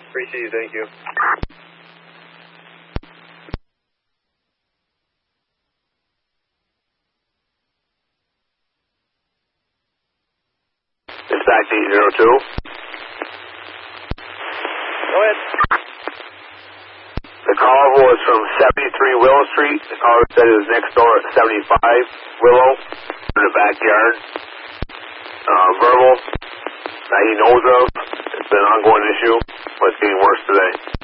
Appreciate you, thank you. Dispatch 802. Go ahead. The call was from 73 Willow Street. The caller said it was next door at 75 Willow in the backyard. Verbal that he knows of. It's been an ongoing issue, but it's getting worse today.